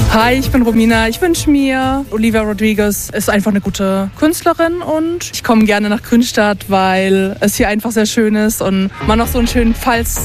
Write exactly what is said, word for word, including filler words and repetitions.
Hi, ich bin Romina. Ich wünsche mir, Olivia Rodriguez ist einfach eine gute Künstlerin und ich komme gerne nach Grünstadt, weil es hier einfach sehr schön ist und man noch so einen schönen Pfalz